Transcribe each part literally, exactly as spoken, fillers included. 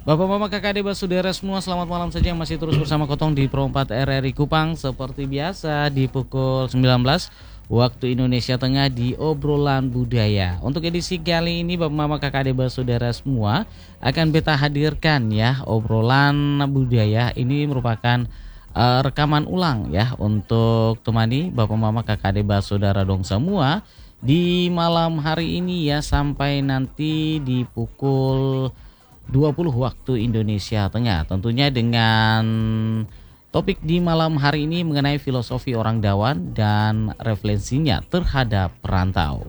Bapak-bapak, kakak, adik, saudara semua, selamat malam saja yang masih terus bersama Kotong di Pro empat R R I Kupang. Seperti biasa di pukul sembilan belas waktu Indonesia Tengah di obrolan budaya. Untuk edisi kali ini Bapak-bapak, kakak, adik, saudara semua akan beta hadirkan ya obrolan budaya. Ini merupakan uh, rekaman ulang ya untuk temani Bapak-bapak, kakak, adik, saudara dong semua di malam hari ini ya, sampai nanti di pukul dua puluh waktu Indonesia Tengah. Tentunya dengan topik di malam hari ini mengenai filosofi orang Dawan dan refleksinya terhadap perantau.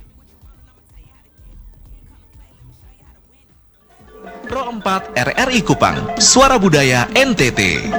Pro empat R R I Kupang, Suara Budaya N T T.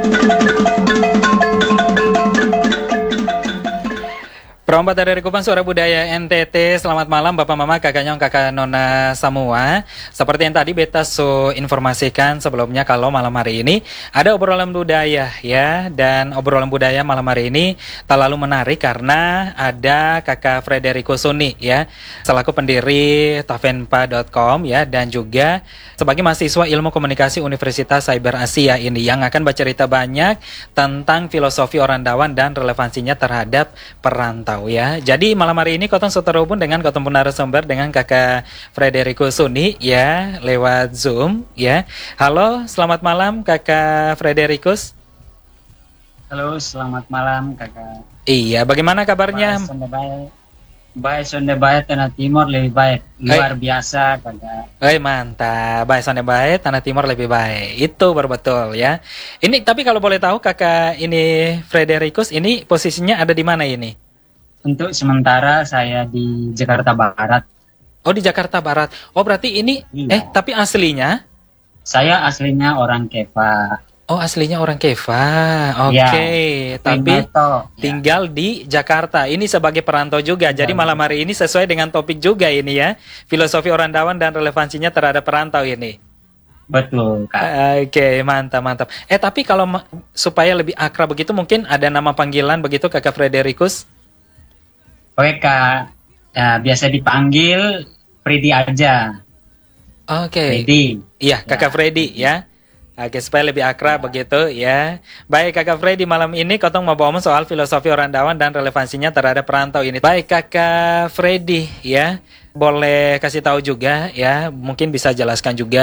Pro empat R R I Kupang, Suara Budaya N T T. Selamat malam Bapak Mama, kakak nyong, kakak nona semua. Seperti yang tadi beta so informasikan sebelumnya, kalau malam hari ini ada obrolan budaya ya. Dan obrolan budaya malam hari ini terlalu menarik karena ada kakak Frederico Suni ya, selaku pendiri tavenpa dot com ya, dan juga sebagai mahasiswa Ilmu Komunikasi Universitas Cyber Asia ini, yang akan bercerita banyak tentang filosofi orang Dawan dan relevansinya terhadap perantau ya. Jadi malam hari ini Kotong sudah terhubung dengan Kotong narasumber dengan kakak Frederico Suni ya, lewat Zoom ya. Halo, selamat malam kakak Fredericus. Halo, selamat malam kakak. Iya, bagaimana kabarnya? Baik, baik, sonde baik, Tanah Timur lebih baik, luar biasa kakak. Eh mantap, baik sonde baik, Tanah Timur lebih baik. Itu berbetul ya. Ini tapi kalau boleh tahu kakak ini Fredericus ini posisinya ada di mana ini? Untuk sementara saya di Jakarta Barat. Oh, di Jakarta Barat. Oh, berarti ini Iya. eh tapi aslinya? Saya aslinya orang Keva. Oh, aslinya orang Keva. Oke, Ya, tapi Primato, ya. tinggal di Jakarta. Ini sebagai perantau juga. Jadi malam hari ini sesuai dengan topik juga ini ya. Filosofi orang Dawan dan relevansinya terhadap perantau ini. Betul kak. Oke, mantap mantap. Eh, tapi kalau ma- supaya lebih akrab begitu, mungkin ada nama panggilan begitu kakak Fredericus? Oke kak, ya, biasa dipanggil Freddy aja. Oke. Freddy. Iya, kakak Ya. Freddy ya. Oke, supaya lebih akrab Ya. begitu ya. Baik kakak Freddy, malam ini Kotong mau bawa soal filosofi orang Dawan dan relevansinya terhadap perantau ini. Baik kakak Freddy ya, boleh kasih tahu juga ya, mungkin bisa jelaskan juga